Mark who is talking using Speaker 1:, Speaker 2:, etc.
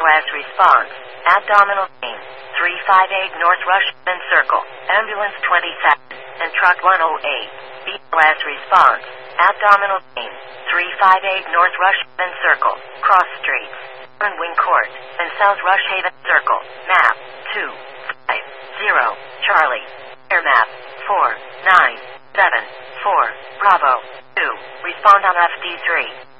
Speaker 1: BLS response. Abdominal pain. 358 North Rushman Circle. Ambulance 27. And truck 108. BLS response. Abdominal pain. 358 North Rushman Circle. Cross Streets. Wing Court. And South Rush Haven Circle. Map 250 Charlie. Air map 4974 Bravo 2. Respond on FD3.